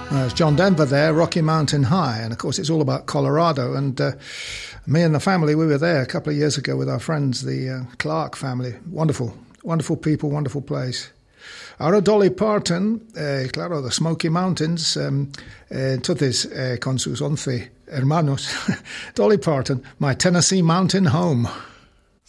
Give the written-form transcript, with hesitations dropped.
It's John Denver there, Rocky Mountain High. And of course, it's all about Colorado. And me and the family, we were there a couple of years ago with our friends, the Clark family. Wonderful, wonderful people, wonderful place. Ahora Dolly Parton, claro, the Smoky Mountains, entonces con sus 11 hermanos. Dolly Parton, My Tennessee Mountain Home.